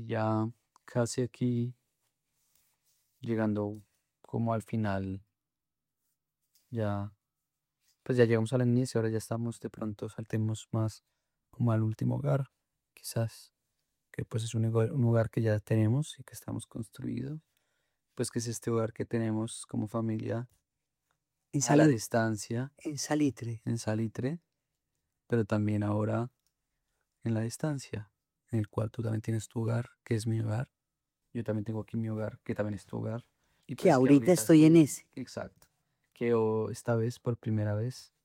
ya casi aquí, llegando como al final, ya, pues ya llegamos al inicio, ahora ya estamos, de pronto saltemos más como al último hogar, quizás, que pues es un hogar que ya tenemos y que estamos construidos, pues que es este hogar que tenemos como familia En a la Sali- distancia, en Salitre. en Salitre, pero también ahora en la distancia, en el cual tú también tienes tu hogar, que es mi hogar. Yo también tengo aquí mi hogar, que también es tu hogar. Y Que pues que ahorita ahorita estoy en estoy, ese. exacto, que esta vez, por primera vez,